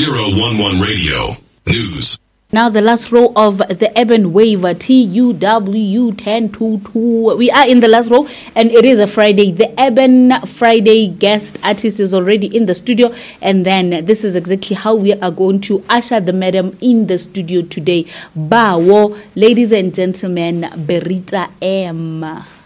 011 Radio News. Now the last row of the Urban Wave, TUW 1022. We are in the last row and it is a Friday. The Urban Friday guest artist is already in the studio, and then this is exactly how we are going to usher the madam in the studio today. Bawo, ladies and gentlemen, Berita M.